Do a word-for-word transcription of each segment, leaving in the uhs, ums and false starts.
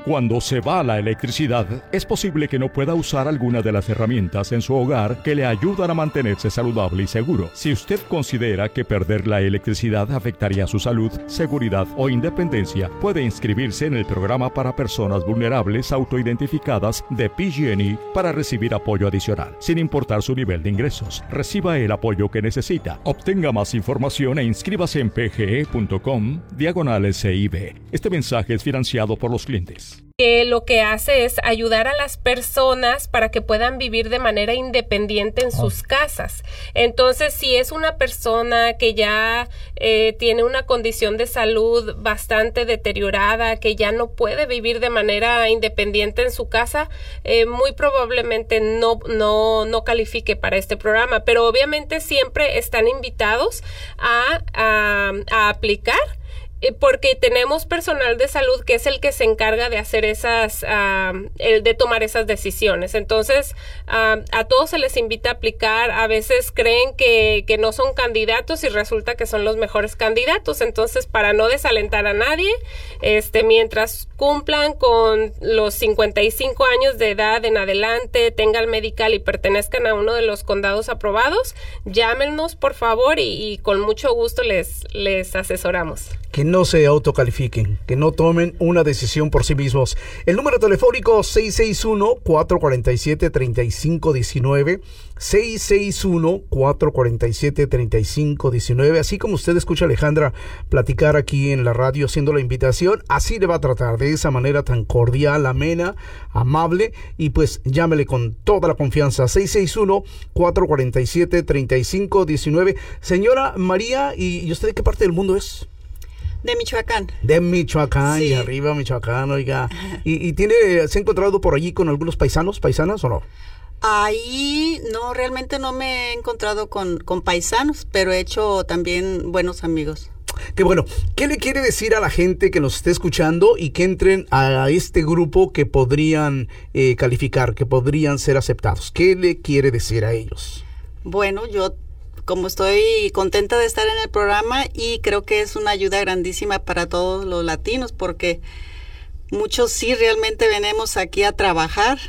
Cuando se va la electricidad, es posible que no pueda usar alguna de las herramientas en su hogar que le ayudan a mantenerse saludable y seguro. Si usted considera que perder la electricidad afectaría su salud, seguridad o independencia, puede inscribirse en el programa para personas vulnerables autoidentificadas de P G and E para recibir apoyo adicional, sin importar su nivel de ingresos. Reciba el apoyo que necesita. Obtenga más información e inscríbase en pge.com diagonal C I B. Este mensaje es financiado por los clientes. Que lo que hace es ayudar a las personas para que puedan vivir de manera independiente en sus casas. Entonces, si es una persona que ya eh, tiene una condición de salud bastante deteriorada, que ya no puede vivir de manera independiente en su casa, eh, muy probablemente no, no, no califique para este programa. Pero obviamente siempre están invitados a, a, a aplicar, porque tenemos personal de salud que es el que se encarga de hacer esas, uh, el de tomar esas decisiones. Entonces, uh, a todos se les invita a aplicar. A veces creen que, que no son candidatos y resulta que son los mejores candidatos. Entonces, para no desalentar a nadie, este, mientras cumplan con los cincuenta y cinco años de edad en adelante, tengan medical y pertenezcan a uno de los condados aprobados, llámenos por favor y, y con mucho gusto les, les asesoramos. Que no se autocalifiquen, que no tomen una decisión por sí mismos. El número telefónico seis seis uno, cuatro cuatro siete, tres cinco uno nueve, seis seis uno, cuatro cuatro siete, tres cinco uno nueve. Así como usted escucha a Alejandra platicar aquí en la radio haciendo la invitación, así le va a tratar, de esa manera tan cordial, amena, amable, y pues llámele con toda la confianza. Seis seis uno, cuatro cuatro siete, tres cinco uno nueve. Señora María, ¿y, ¿y usted de qué parte del mundo es? De Michoacán. De Michoacán, sí. Y arriba Michoacán, oiga. ¿Y, y tiene, se ha encontrado por allí con algunos paisanos, paisanas o no? Ahí no, realmente no me he encontrado con, con paisanos, pero he hecho también buenos amigos. Qué bueno. ¿Qué le quiere decir a la gente que nos esté escuchando y que entren a este grupo que podrían eh, calificar, que podrían ser aceptados? ¿Qué le quiere decir a ellos? Bueno, yo como estoy contenta de estar en el programa y creo que es una ayuda grandísima para todos los latinos, porque muchos sí realmente venimos aquí a trabajar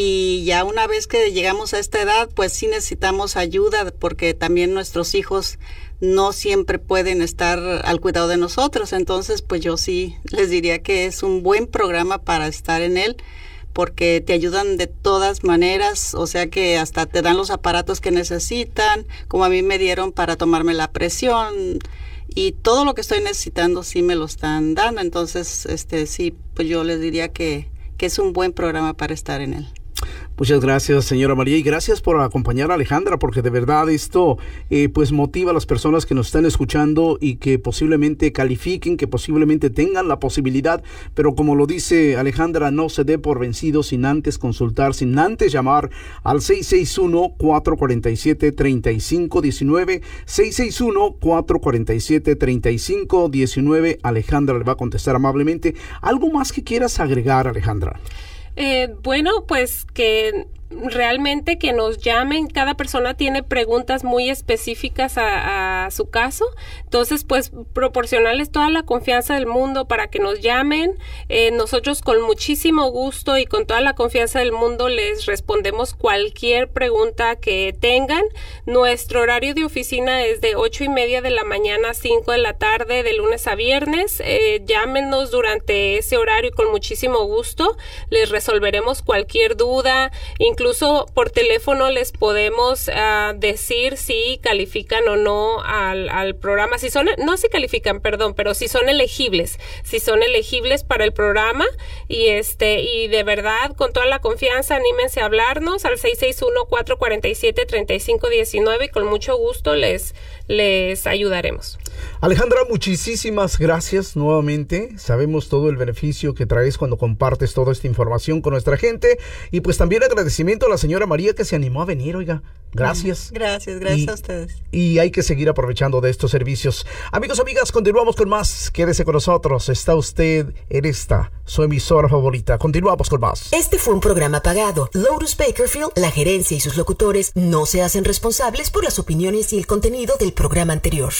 y ya una vez que llegamos a esta edad, pues sí necesitamos ayuda, porque también nuestros hijos no siempre pueden estar al cuidado de nosotros. Entonces, pues yo sí les diría que es un buen programa para estar en él, porque te ayudan de todas maneras, o sea que hasta te dan los aparatos que necesitan, como a mí me dieron para tomarme la presión, y todo lo que estoy necesitando sí me lo están dando. Entonces, este sí, pues yo les diría que, que es un buen programa para estar en él. Muchas gracias, señora María, y gracias por acompañar a Alejandra, porque de verdad esto eh, pues motiva a las personas que nos están escuchando y que posiblemente califiquen, que posiblemente tengan la posibilidad, pero como lo dice Alejandra, no se dé por vencido sin antes consultar, sin antes llamar al seis seis uno, cuatro cuatro siete, tres cinco uno nueve, seis seis uno, cuatro cuatro siete, tres cinco uno nueve. Alejandra le va a contestar amablemente. ¿Algo más que quieras agregar, Alejandra? Eh, bueno, pues que realmente que nos llamen. Cada persona tiene preguntas muy específicas a, a su caso, entonces pues proporcionarles toda la confianza del mundo para que nos llamen. Eh, nosotros con muchísimo gusto y con toda la confianza del mundo les respondemos cualquier pregunta que tengan. Nuestro horario de oficina es de ocho y media de la mañana a cinco de la tarde, de lunes a viernes. Eh, llámenos durante ese horario y con muchísimo gusto les resolveremos cualquier duda. Incluso Incluso por teléfono les podemos uh, decir si califican o no al, al programa. Si son, no si califican, perdón, pero si son elegibles, si son elegibles para el programa. Y este y de verdad, con toda la confianza, anímense a hablarnos al seis seis uno, cuatro cuatro siete, tres cinco uno nueve y con mucho gusto les, les ayudaremos. Alejandra, muchísimas gracias nuevamente. Sabemos todo el beneficio que traes cuando compartes toda esta información con nuestra gente. Y pues también agradecimiento a la señora María que se animó a venir, oiga. Gracias. Gracias, gracias y, a ustedes. Y hay que seguir aprovechando de estos servicios. Amigos, amigas, continuamos con más. Quédese con nosotros. Está usted en esta, su emisora favorita. Continuamos con más. Este fue un programa pagado. Lotus Bakerfield, la gerencia y sus locutores no se hacen responsables por las opiniones y el contenido del programa anterior.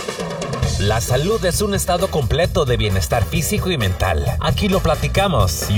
La salud es un estado completo de bienestar físico y mental. Aquí lo platicamos.